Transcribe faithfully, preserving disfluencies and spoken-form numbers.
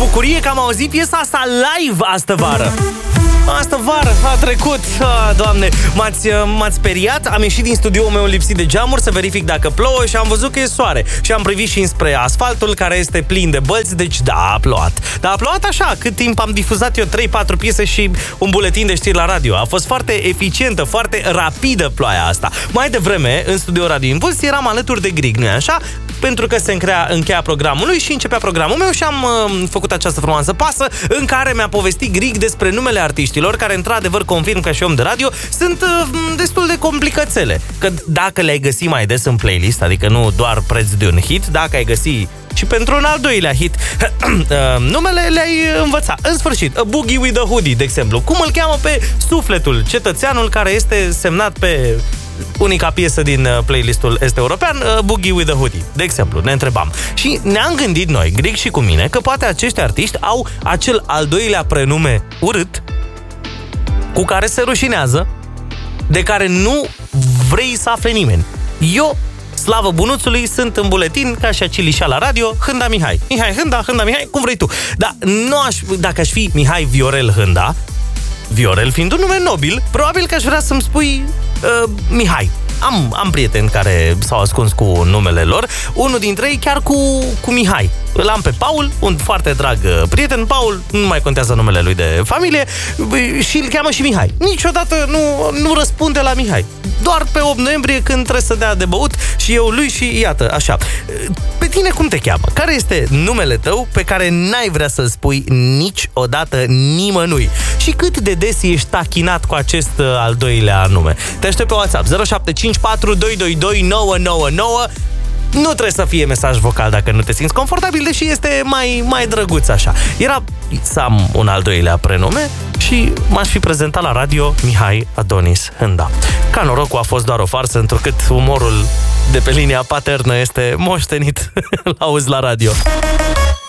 bucurie că am auzit piesa asta live astă vară. Astă vară a trecut, ah, Doamne, m-ați, m-ați speriat. Am ieșit din studioul meu lipsit de geamuri să verific dacă plouă și am văzut că e soare. Și am privit și înspre asfaltul care este plin de bălți. Deci da, a plouat. Dar a plouat așa, cât timp am difuzat eu trei patru piese și un buletin de știri la radio. A fost foarte eficientă, foarte rapidă ploaia asta. Mai devreme, în studio Radio Impuls, eram alături de Grig, nu-i așa? Pentru că se încheia, încheia programul lui și începea programul meu și am uh, făcut această frumoasă pasă în care mi-a povestit Grig despre numele artiștilor, care într-adevăr, confirm ca și om de radio, sunt uh, destul de complicățele. Că dacă le-ai găsi mai des în playlist, adică nu doar preț de un hit, dacă ai găsi și pentru un al doilea hit, uh, numele le-ai învăța. În sfârșit, A Boogie with a Hoodie, de exemplu. Cum îl cheamă pe sufletul, cetățeanul care este semnat pe unica piesă din playlistul este european, uh, Boogie with a Hoodie, de exemplu, ne întrebam. Și ne-am gândit noi, Grig și cu mine, că poate acești artiști au acel al doilea prenume urât cu care se rușinează, de care nu vrei să afle nimeni. Eu, slavă bunuțului, sunt în buletin, ca și acilișa la radio, Hânda Mihai. Mihai Hânda, Hânda Mihai, cum vrei tu. Dar nu aș, dacă aș fi Mihai Viorel Hânda, Viorel fiind un nume nobil, probabil că aș vrea să-mi spui uh, Mihai. Am, am prieteni care s-au ascuns cu numele lor. Unul dintre ei chiar cu, cu Mihai. Îl am pe Paul, un foarte drag prieten. Paul, nu mai contează numele lui de familie, și îl cheamă și Mihai. Niciodată nu, nu răspunde la Mihai. Doar pe opt noiembrie, când trebuie să dea de băut și eu lui și iată, așa. Pe tine cum te cheamă? Care este numele tău pe care n-ai vrea să-l spui niciodată nimănui? Și cât de des ești tachinat cu acest uh, al doilea nume? Te aștept pe WhatsApp zero șapte cinci patru doi doi doi nouă nouă nouă. Nu trebuie să fie mesaj vocal dacă nu te simți confortabil, deși este mai, mai drăguț așa. Era să am un al doilea prenume și m-aș fi prezentat la radio Mihai Adonis Hânda. Ca norocul a fost doar o farsă, întrucât umorul de pe linia paternă este moștenit. L-auzi la radio.